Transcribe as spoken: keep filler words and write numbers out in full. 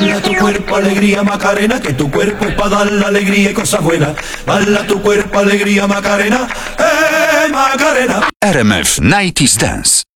Bala tu cuerpo, alegría, Macarena, que tu cuerpo es para dar la alegría y cosas buenas. Bala tu cuerpo, alegría, Macarena, eh, Macarena. R M F dziewięćdziesiąt Dance.